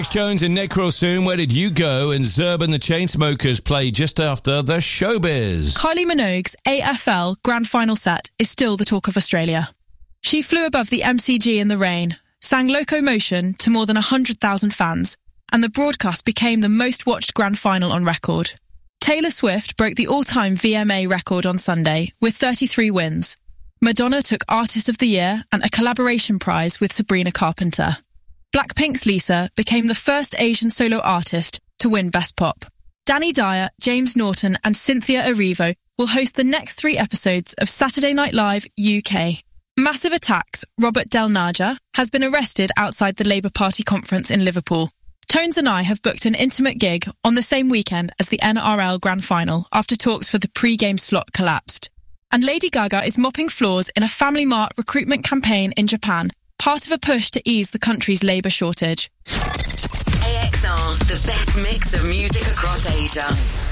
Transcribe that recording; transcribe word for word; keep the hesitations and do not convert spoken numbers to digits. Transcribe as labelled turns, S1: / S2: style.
S1: Jones and Necro soon. Where did you go? And Zerb and the Chainsmokers play just after the Showbiz.
S2: Kylie Minogue's A F L Grand Final set is still the talk of Australia. She flew above the M C G in the rain, sang Locomotion to more than one hundred thousand fans, and the broadcast became the most watched Grand Final on record. Taylor Swift broke the all-time V M A record on Sunday with thirty-three wins. Madonna took Artist of the Year and a collaboration prize with Sabrina Carpenter. Blackpink's Lisa became the first Asian solo artist to win Best Pop. Danny Dyer, James Norton and Cynthia Erivo will host the next three episodes of Saturday Night Live U K. Massive Attack's Robert Del Naja has been arrested outside the Labour Party conference in Liverpool. Tones and I have booked an intimate gig on the same weekend as the N R L Grand Final after talks for the pre-game slot collapsed. And Lady Gaga is mopping floors in a Family Mart recruitment campaign in Japan, part of a push to ease the country's labour shortage.
S3: A X R, the best mix of music across Asia.